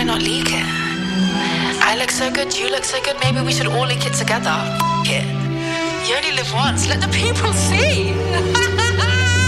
not leak it? I look so good, you look so good, maybe we should all link it together. F*** it. You only live once, let the people see.